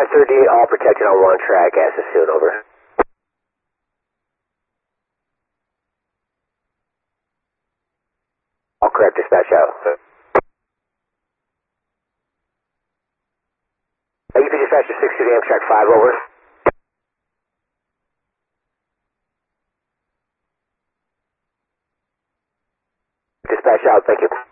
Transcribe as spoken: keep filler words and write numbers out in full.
five thirty-eight, all protected on one track, as is soon, over. All correct, dispatch out. U P dispatch to six two Amtrak five, over. Dispatch out, thank you.